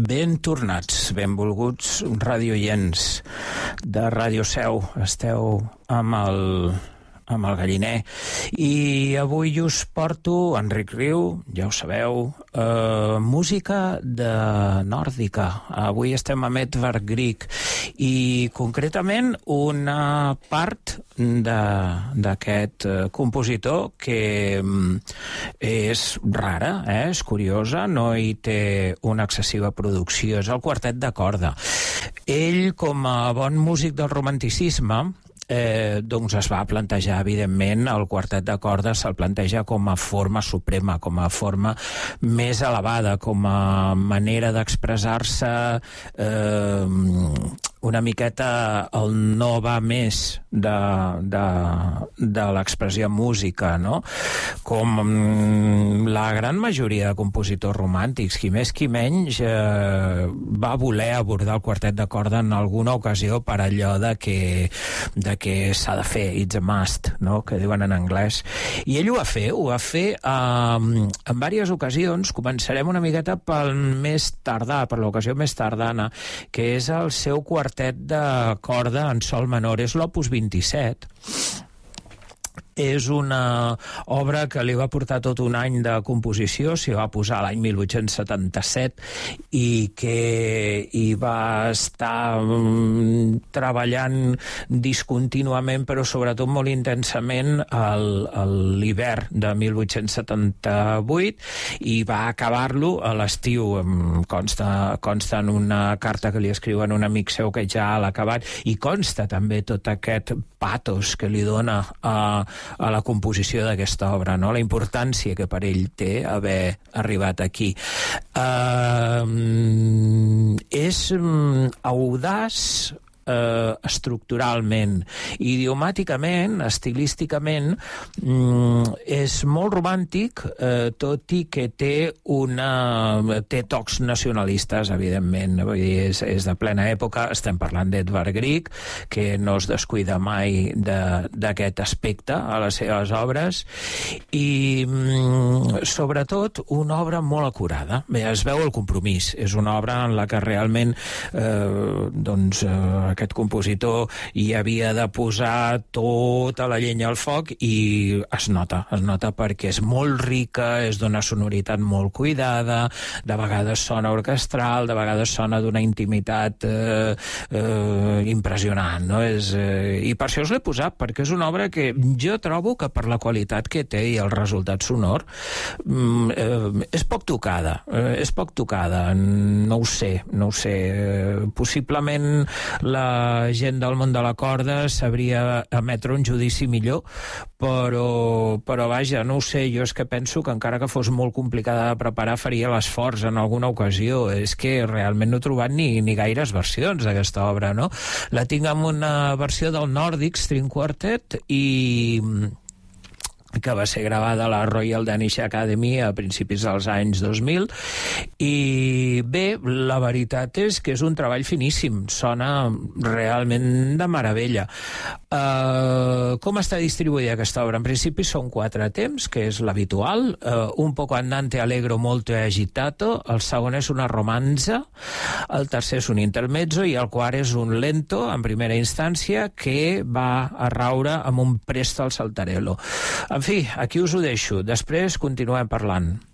Ben tornats, benvolguts radioients de Ràdio Seu. Esteu amb el Galliner. I avui us porto, Enric Riu, ja ho sabeu, música de nòrdica. Avui estem amb Edvard Grieg i concretament una part d'aquest compositor que és rara, és curiosa, no hi té una excessiva producció, és el quartet de corda. Ell, com a bon músic del romanticisme, doncs es va plantejar, evidentment, el quartet de cordes se'l planteja com a forma suprema, com a forma més elevada, com a manera d'expressar-se una miqueta el no va més de l'expressió música, no? Com la gran majoria de compositors romàntics, qui més qui menys, va voler abordar el quartet de corda en alguna ocasió per allò de que s'ha de fer, it's a must, no? Que diuen en anglès. I ell ho va fer en diverses ocasions. Començarem una miqueta pel més tardà, per l'ocasió més tardana, que és el seu quartet de corda en sol menor, és l'opus 27. És una obra que li va portar tot un any de composició, s'hi va posar l'any 1877 i que hi va estar treballant discontínuament, però sobretot molt intensament l'hivern de 1878 i va acabar-lo a l'estiu. Consta en una carta que li escriuen un amic seu que ja l'ha acabat, i consta també tot aquest patos que li dona a la composició d'aquesta obra, no? La importància que per ell té haver arribat aquí. És audaç estructuralment, idiomàticament, estilísticament, és molt romàntic, tot i que té tocs nacionalistes, evidentment. Vull dir, és de plena època. Estem parlant d'Edvard Grieg, que no es descuida mai d'aquest aspecte a les seves obres, i sobretot una obra molt acurada. Bé, es veu el compromís. És una obra en la que realment aquest compositor hi havia de posar tota la llenya al foc, i es nota perquè és molt rica, és d'una sonoritat molt cuidada, de vegades sona orquestral, de vegades sona d'una intimitat impressionant, no? I per això us l'he posat, perquè és una obra que jo trobo que per la qualitat que té i el resultat sonor és poc tocada, no ho sé, possiblement la gent del món de la corda sabria emetre un judici millor, però vaja, no ho sé, jo és que penso que encara que fos molt complicada de preparar faria l'esforç en alguna ocasió. És que realment no he trobat ni gaires versions d'aquesta obra, no? La tinc amb una versió del Nordic String Quartet que va ser gravada a la Royal Danish Academy a principis dels anys 2000, i bé, la veritat és que és un treball finíssim, sona realment de meravella. Com està distribuïda aquesta obra? En principi són 4 temps, que és l'habitual, un poco andante allegro molto agitato, el segon és una romanza, el tercer és un intermezzo i el quart és un lento en primera instància que va a raure amb un presto al saltarello. En fi, aquí us ho deixo. Després continuem parlant.